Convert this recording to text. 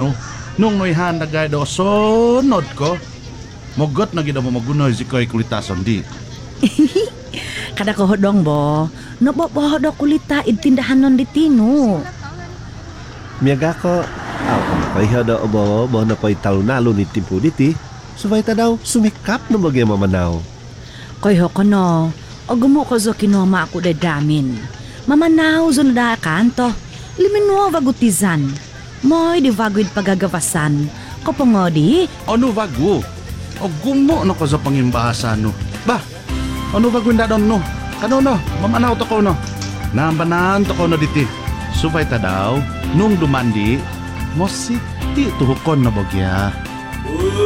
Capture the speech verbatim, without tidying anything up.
no. Nung noihan na gaya daw sunod ko. Mogot na gina mo magunoy si ko'y kulitason di. Kada ko hodong bo, nababaho daw kulita itindahan non ditino. Miyaga ko, aw, kaya daw abo, bo na pa'y talunalo ni Timpo diti, subay ta daw sumikap na bagay mamanaw. Koy ho ko no, o gumo ko zo kinoma ako dadamin. Mamanaw zo na kanto, liminwa vagutizan. Moy di vaguid pagagawasan, kopongodi. Ano bago? O gumo no ko sa pangimbahasan no. Ba, ano bago na doon no? Kano no? Mamanaw to ko no? Nambanan to ko no diti. Subay ta daw, nung dumandi, mo siti tuhukon na bagya.